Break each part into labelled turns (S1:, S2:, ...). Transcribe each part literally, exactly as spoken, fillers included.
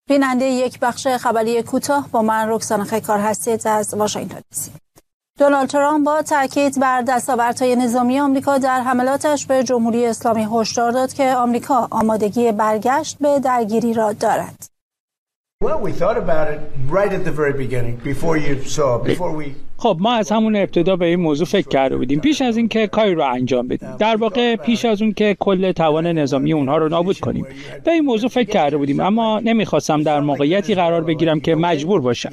S1: بیننده یک بخش خبری کوتاه با من رکسانا خیکار هستید از واشنگتن دی سی. دونالد ترامپ با تاکید بر دستاوردهای نظامی آمریکا در حملاتش به جمهوری اسلامی هشدار داد که آمریکا آمادگی برگشت به درگیری را دارد.
S2: خب ما از همون ابتدا به این موضوع فکر کرده بودیم پیش از اینکه کاری رو انجام بدیم، در واقع پیش از اون که کل توان نظامی اونها رو نابود کنیم به این موضوع فکر کرده بودیم، اما نمیخواستم در موقعیتی قرار بگیرم که مجبور باشم.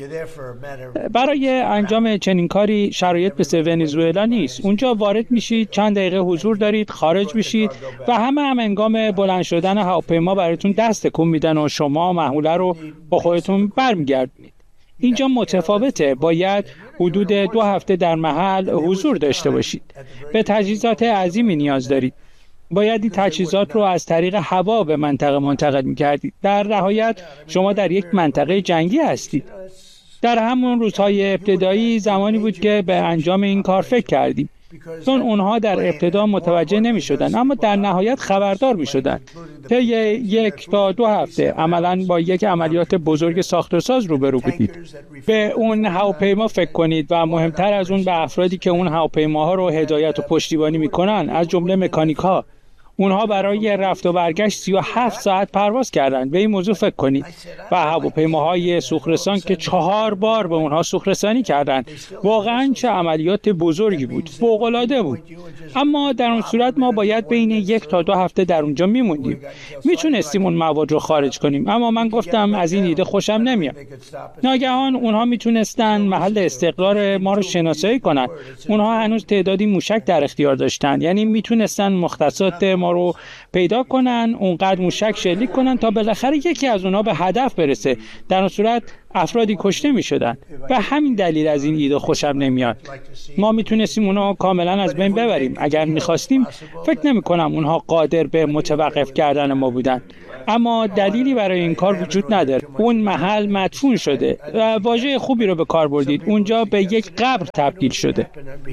S2: برای انجام چنین کاری شرایط مثل ونزوئلا نیست. اونجا وارد میشید، چند دقیقه حضور دارید، خارج میشید و همه هم هنگام بلند شدن هواپیما براتون دست تکون میدن و شما محموله رو با خودتون برمیگردونید. اینجا متفاوته، باید حدود دو هفته در محل حضور داشته باشید. به تجهیزات عظیمی نیاز دارید. باید این تجهیزات رو از طریق هوا به منطقه منتقل می‌کردید. در نهایت شما در یک منطقه جنگی هستید. در همون روزهای ابتدایی زمانی بود که به انجام این کار فکر کردیم، چون اونها در ابتدا متوجه نمی شدن اما در نهایت خبردار می شدن. طی یک تا دو هفته عملاً با یک عملیات بزرگ ساخت و ساز روبرو بودید. به اون هواپیما فکر کنید و مهمتر از اون به افرادی که اون هواپیماها رو هدایت و پشتیبانی می کنن، از جمله مکانیک ها. اونها برای رفت و برگشت سی و هفت ساعت پرواز کردند. به این موضوع فکر کنید. و هواپیماهای سوخت‌رسان که چهار بار به اونها سوخت‌رسانی کردند. واقعاً چه عملیات بزرگی بود. فوق‌العاده بود. اما در اون صورت ما باید بین یک تا دو هفته در اونجا میموندیم. میتونستیم اون مواد رو خارج کنیم، اما من گفتم از این ایده خوشم نمیاد. ناگهان اونها میتونستن محل استقرار ما رو شناسایی کنن. اونها هنوز تعدادی موشک در اختیار داشتن، یعنی میتونستن مختصات ما رو پیدا کنن، اونقدر موشک شلیک کنن تا بالاخره یکی از اونها به هدف برسه. در اون صورت افرادی کشته می شدن. به همین دلیل از این ایده خوشم نمیاد. ما میتونستیم اونها کاملا از بین ببریم. اگر میخواستیم فکر نمی کنم اونها قادر به متوقف کردن ما بودن. اما دلیلی برای این کار وجود نداره. اون محل مدفون شده. واژه خوبی رو به کار بردید. اونجا به یک قبر تبدیل شده.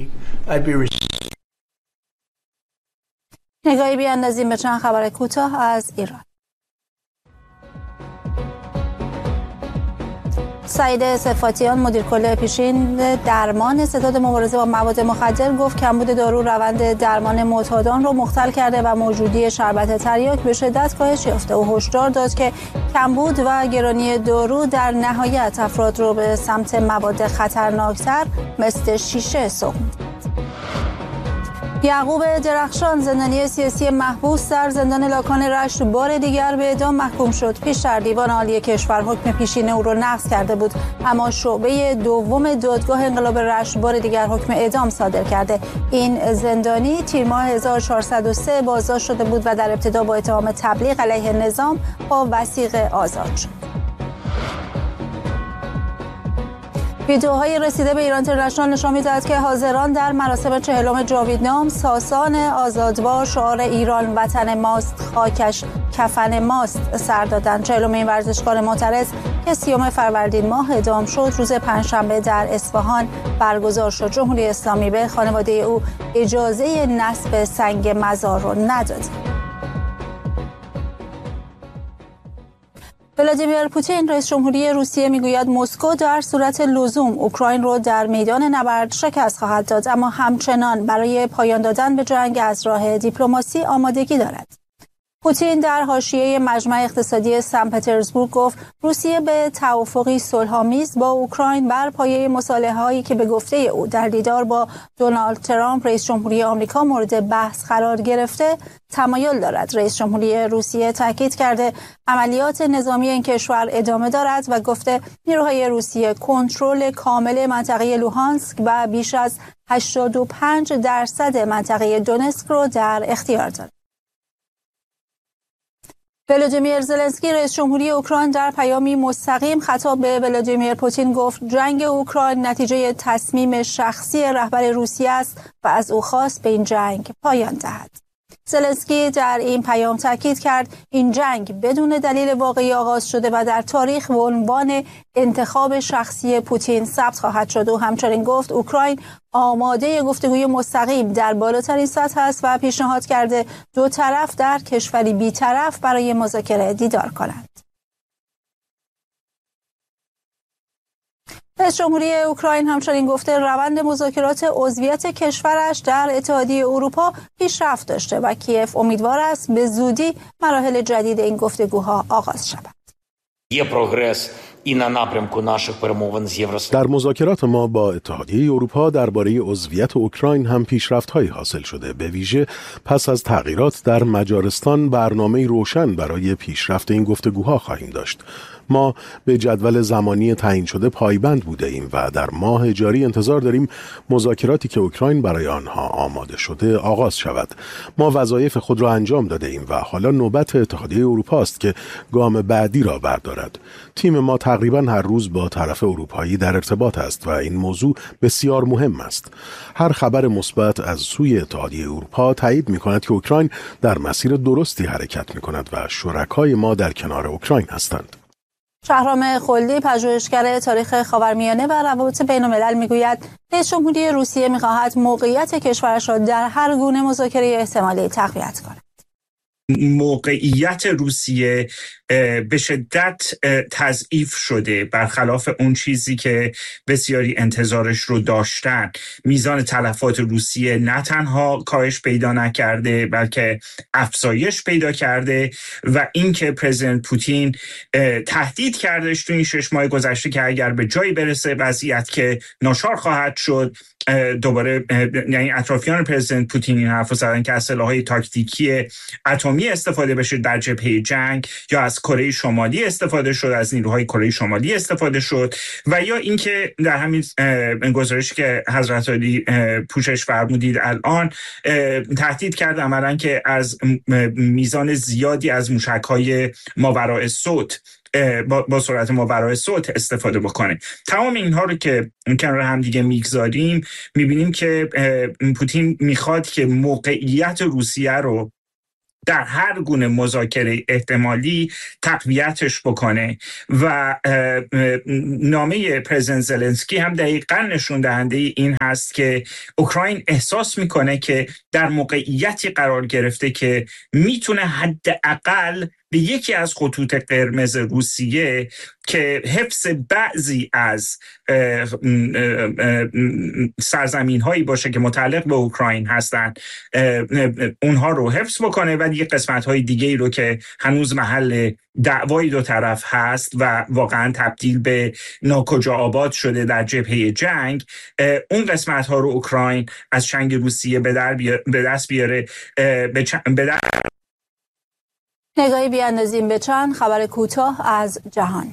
S1: نگاهی بیاندازیم به چند خبر کوتاه از ایران. سعید صفاتیان مدیر کل پیشین درمان ستاد مبارزه با مواد مخدر گفت کمبود دارو روند درمان معتادان رو مختل کرده و موجودی شربت تریاک به شدت کاهش یافته و هشدار داد که کمبود و گرانی دارو در نهایت افراد رو به سمت مواد خطرناکتر مثل شیشه سوق می‌دهد. یعقوب درخشان زندانی سیاسی محبوس در زندان لاکان رشت بار دیگر به اعدام محکوم شد. پیشتر دیوان عالی کشور حکم پیشین او را نقض کرده بود، اما شعبه دوم دادگاه انقلاب رشت بار دیگر حکم اعدام صادر کرده. این زندانی تیر ماه هزار و چهارصد و سه بازداشت شده بود و در ابتدا با اتهام تبلیغ علیه نظام با وثیقه آزاد شد. ویدئوهای رسیده به ایران اینترنشنال نشان می‌دهد که حاضران در مراسم چهلم جاویدنام ساسان آزادوار شعار ایران وطن ماست، خاکش کفن ماست سر دادند. چهلم این ورزشکار معترض که سیوم فروردین ماه اعدام شد روز پنجشنبه در اصفهان برگزار شد. جمهوری اسلامی به خانواده او اجازه نصب سنگ مزار را نداد. ولادیمیر پوتین رئیس جمهوری روسیه میگوید مسکو در صورت لزوم اوکراین را در میدان نبرد شکست خواهد داد، اما همچنان برای پایان دادن به جنگ از راه دیپلماسی آمادگی دارد. پوتین در حاشیه مجمع اقتصادی سن پترزبورگ گفت روسیه به توافقی صلح‌آمیز با اوکراین بر پایه مصالحه‌هایی که به گفته او در دیدار با دونالد ترامپ رئیس جمهوری آمریکا مورد بحث قرار گرفته تمایل دارد. رئیس جمهوری روسیه تاکید کرده عملیات نظامی این کشور ادامه دارد و گفته نیروهای روسیه کنترل کامل منطقه لوهانسک و بیش از هشتاد و پنج درصد منطقه دونتسک را در اختیار دارد. ولادیمیر زلنسکی رئیس جمهوری اوکراین در پیامی مستقیم خطاب به ولادیمیر پوتین گفت جنگ اوکراین نتیجه تصمیم شخصی رهبر روسیه است و از او خواست به این جنگ پایان دهد. زلنسکی در این پیام تاکید کرد این جنگ بدون دلیل واقعی آغاز شده و در تاریخ به عنوان انتخاب شخصی پوتین ثبت خواهد شد. او همچنین گفت اوکراین آماده گفتگوی مستقیم در بالاترین سطح است و پیشنهاد کرده دو طرف در کشوری بی‌طرف برای مذاکره دیدار کنند. رئیس جمهوری اوکراین همچنین گفته روند مذاکرات عضویت کشورش در اتحادیه اروپا پیشرفت داشته و کیف امیدوار است به زودی مراحل جدید این گفتگوها آغاز شود.
S3: Є прогрес і на напрямку наших перемовин з Євросоюзом.
S4: در مذاکرات ما با اتحادیه اروپا درباره عضویت اوکراین هم پیشرفت‌هایی حاصل شده. به ویژه پس از تغییرات در مجارستان برنامه روشن برای پیشرفت این گفتگوها خواهیم داشت. ما به جدول زمانی تعیین شده پایبند بوده ایم و در ماه جاری انتظار داریم مذاکراتی که اوکراین برای آنها آماده شده آغاز شود. ما وظایف خود را انجام داده ایم و حالا نوبت اتحادیه اروپا است که گام بعدی را بردارد. تیم ما تقریبا هر روز با طرف اروپایی در ارتباط است و این موضوع بسیار مهم است. هر خبر مثبت از سوی اتحادیه اروپا تایید می‌کند که اوکراین در مسیر درستی حرکت می‌کند و شرکای ما در کنار اوکراین هستند.
S1: شهرام خلدی پژوهشگر تاریخ خاورمیانه و روابط بین‌الملل میگوید رئیس جمهوری روسیه می‌خواهد موقعیت کشورش را در هر گونه مذاکره احتمالی تقویت کند.
S5: موقعیت روسیه به شدت تضعیف شده، برخلاف اون چیزی که بسیاری انتظارش رو داشتن. میزان تلفات روسیه نه تنها کاهش پیدا نکرده بلکه افزایش پیدا کرده و اینکه پرزیدنت پوتین تهدید کردش تو این شش ماه گذشته که اگر به جایی برسه وضعیت که ناچار خواهد شد، دوباره یعنی اطرافیان پرزیدنت پوتین این حرفو زدن که از سلاح‌های تاکتیکی اتمی استفاده بشه در جبهه جنگ، یا از کره شمالی استفاده شد، از نیروهای کره شمالی استفاده شد، و یا اینکه در همین گزارشی که حضرت عالی پوشش فرمودید الان تهدید کرد عملاً که از میزان زیادی از موشک‌های ماوراء صوت با, با سرعت ماوراء صوت استفاده بکنه. تمام اینها رو که کنار هم دیگه میگذاریم میبینیم که پوتین میخواد که موقعیت روسیه رو در هر گونه مذاکره احتمالی تقویتش بکنه و نامه پرزیدنت زلنسکی هم دقیقاً نشون دهنده این هست که اوکراین احساس میکنه که در موقعیتی قرار گرفته که میتونه حداقل به یکی از خطوط قرمز روسیه که حفظ بعضی از سرزمین هایی باشه که متعلق به اوکراین هستن، اونها رو حفظ بکنه و دیگه قسمت های دیگه رو که هنوز محل دعوای دو طرف هست و واقعا تبدیل به ناکجا آباد شده در جبهه جنگ، اون قسمت ها رو اوکراین از چنگ روسیه به دست بیاره. به در...
S1: نگاهی بیاندازیم به چند خبر کوتاه از جهان.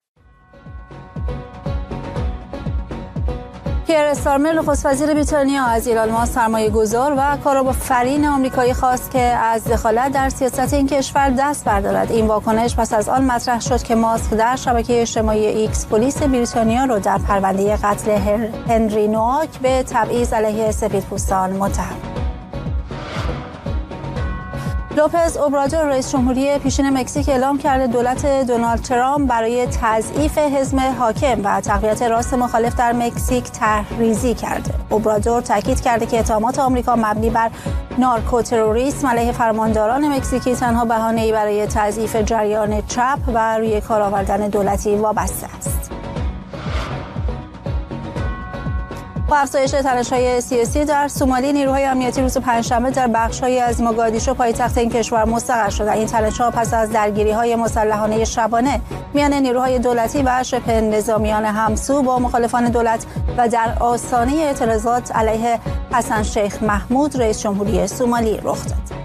S1: کیر استارمر نخست وزیر بریتانیا از ایلان ماسک سرمایه گذار و کارآفرین آمریکایی خواست که از دخالت در سیاست این کشور دست بردارد. این واکنش پس از آن مطرح شد که ماسک در شبکه اجتماعی ایکس پلیس بریتانیا را در پرونده قتل هنری نواک به تبعیض علیه سفیدپوستان متهم. لوپز اوبرادور رئیس جمهوری پیشین مکزیک اعلام کرده دولت دونالد ترامپ برای تضعیف حزب حاکم و تقویت راست مخالف در مکزیک طرح‌ریزی کرده. اوبرادور تاکید کرده که اتهامات آمریکا مبنی بر نارکوتروریسم علیه فرمانداران مکزیکی تنها بهانه‌ای برای تضعیف جریان چپ و روی کار آوردن دولتی وابسته است. با افزایش تنش‌های سیاسی در سومالی، نیروهای امنیتی روز پنجشنبه در بخش‌هایی از موگادیشو پایتخت این کشور مستقر شدند. این تنش‌ها پس از درگیری‌های مسلحانه شبانه میان نیروهای دولتی و شبه نظامیان همسو با مخالفان دولت و در آستانه اعتراضات علیه حسن شیخ محمود رئیس جمهوری سومالی رخ داد.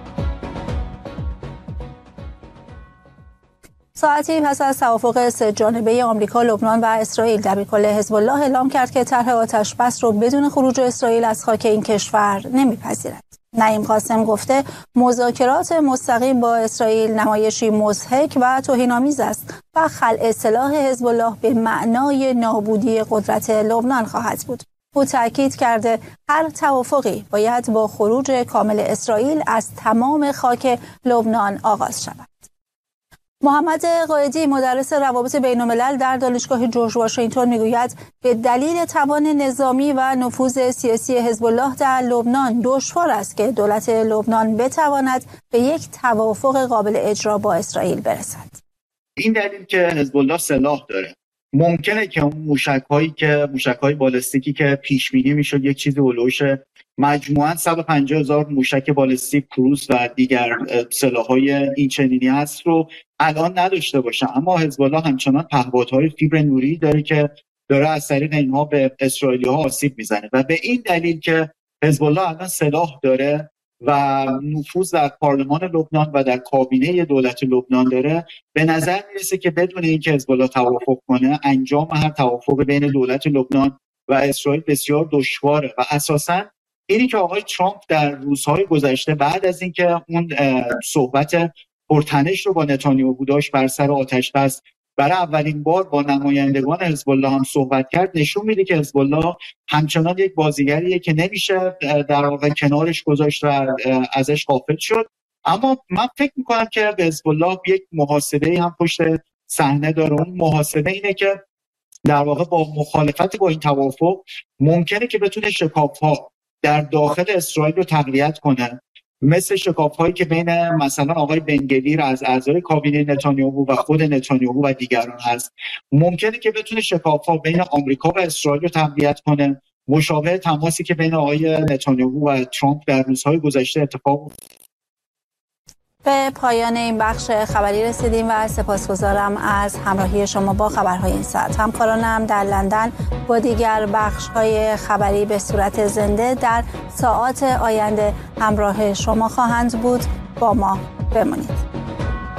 S1: ساعتی پس از توافق سه جانبه آمریکا، لبنان و اسرائیل، دبیرکل حزب الله اعلام کرد که طرح آتش‌بس را بدون خروج اسرائیل از خاک این کشور نمی‌پذیرد. نعیم قاسم گفته مذاکرات مستقیم با اسرائیل نمایشی مضحک و توهین‌آمیز است و خلع سلاح حزب الله به معنای نابودی قدرت لبنان خواهد بود. او تأکید کرده هر توافقی باید با خروج کامل اسرائیل از تمام خاک لبنان آغاز شود. محمد قائدی مدرس روابط بین‌الملل در دانشگاه جورج واشنگتن میگوید به دلیل توان نظامی و نفوذ سیاسی حزب الله در لبنان دشوار است که دولت لبنان بتواند به یک توافق قابل اجرا با اسرائیل برسد.
S6: این دلیل که حزب الله سلاح داره ممکنه که اون موشک‌هایی که موشک‌های بالستیکی که پیش بینی میشد یک چیزی هولوش مجموعاً صد و پنجاه هزار موشک بالستیک کروز و دیگر سلاح‌های این چنینی هست رو الان نداشته باشه، اما حزب الله همچنان پهپادهای فیبر نوری داره که داره از طریق اینها به اسرائیلی‌ها آسیب میزنه و به این دلیل که حزب الله الان سلاح داره و نفوذ در پارلمان لبنان و در کابینه دولت لبنان داره، به نظر میرسه که بدون اینکه حزب الله توافق کنه انجام هر توافق بین دولت لبنان و اسرائیل بسیار دشواره و اساساً اینی که آقای ترامپ در روزهای گذشته بعد از اینکه اون صحبت پرتنش رو با نتانیاهو داشت بر سر آتش بس، برای اولین بار با نمایندگان حزب الله هم صحبت کرد، نشون میده که حزب الله همچنان یک بازیگریه که نمیشه در واقع کنارش گذاشت و ازش غافل شد. اما من فکر میکنم که حزب الله یک محاسبه هم پشت صحنه داره. اون محاسبه اینه که در واقع با مخالفت با این توافق ممکنه که بتونه شکاف‌ها در داخل اسرائیل رو تقویت کنه، مثل شکاف‌هایی که بین مثلا آقای بنگویر از اعضای کابینه نتانیاهو و خود نتانیاهو و دیگران هست. ممکنه که بتونه شکاف‌ها بین آمریکا و اسرائیل رو تقویت کنه، مشابه تماسی که بین آقای نتانیاهو و ترامپ در روزهای گذشته اتفاق افتاد.
S1: به پایان این بخش خبری رسیدیم و سپاسگزارم از همراهی شما با خبرهای این ساعت. همکارانم در لندن با دیگر بخش‌های خبری به صورت زنده در ساعات آینده همراه شما خواهند بود. با ما بمانید.